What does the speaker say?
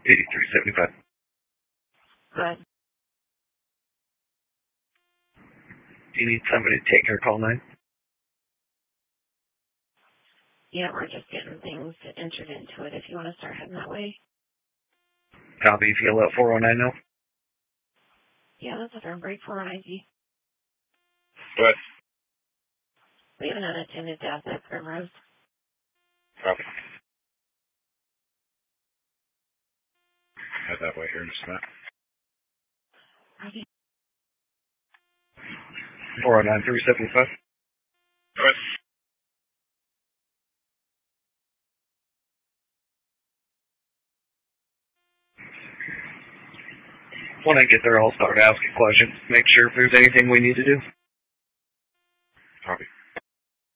8375. Good. Do you need somebody to take your call 9? Yeah, we're just getting things entered into it if you want to start heading that way. Copy, if you let 409 know. Yeah, that's a firm break for an IV. Good. We have an unattended death at Primrose. Copy. Head that way here in just a minute. Roger. 409 375. Good. When I get there, I'll start asking questions. Make sure if there's anything we need to do.